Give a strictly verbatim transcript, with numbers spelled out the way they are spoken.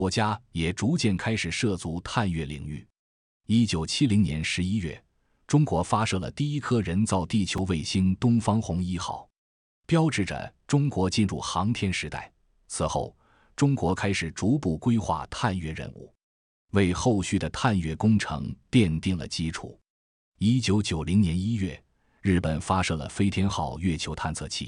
国家也逐渐开始涉足探月领域。一九七零年十一月，中国发射了第一颗人造地球卫星东方红一号，标志着中国进入航天时代。此后，中国开始逐步规划探月任务，为后续的探月工程奠定了基础。一九九零年一月，日本发射了飞天号月球探测器，